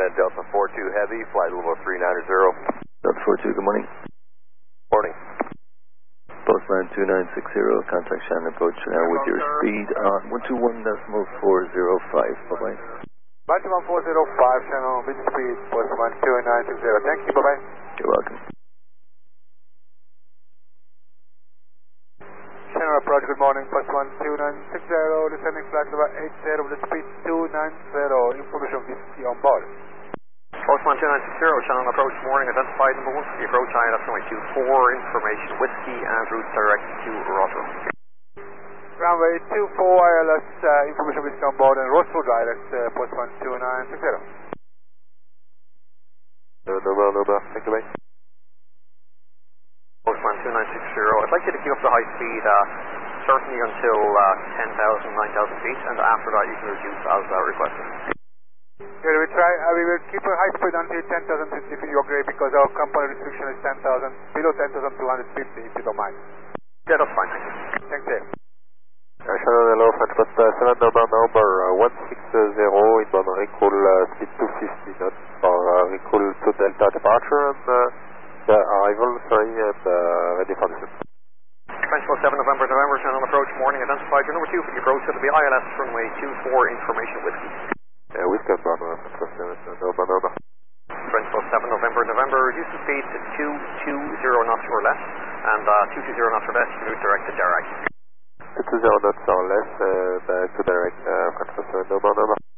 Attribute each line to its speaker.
Speaker 1: Delta 42 Heavy, flight level 390.
Speaker 2: Delta 42, good morning.
Speaker 1: Morning.
Speaker 2: Postman 2960, contact Shannon approach now with your speed on 121.405. Bye-bye.
Speaker 1: 121.405, Shannon, with speed, Postman 2960. Thank you, bye-bye.
Speaker 2: You're welcome.
Speaker 1: Shannon approach, good morning, Postman 2960, descending flight level 80 with the speed 290, information whiskey on board.
Speaker 3: Postman 2960, Shannon approach, morning, identified number 1 for the approach, ILS runway 24, information whiskey and route direct to Rotterdam.
Speaker 1: Runway 24, ILS, information whiskey on board and Rotterdam direct, Postman 2960. Number, thank you, mate.
Speaker 3: Postman 2960, I'd like you to keep up the high speed, certainly until 10,000, 9,000 feet, and after that you can reduce as requested.
Speaker 1: Yeah, we will keep a high speed until 10,000 feet if you agree, because our company restriction is 10,000, below 10,250 if you don't mind.
Speaker 3: Yeah, that's fine, thank you.
Speaker 1: Thank you.
Speaker 4: Shannon, hello, French Coast 7 number 160, inbound recall speed 250 knots for recall to Delta departure and the arrival, and ready for descent.
Speaker 3: French Coast 7 November, Shannon approach, morning, identified your number 2 for the approach, it'll be ILS runway 24, information whiskey.
Speaker 4: Whiskey on board, French Coast 7 number.
Speaker 3: French Coast 7 November, reduce the speed to 220 knots or less, and 220 knots or less, you can route direct to Derek.
Speaker 4: 220 knots or less, direct to Derek, French Coast 7 number.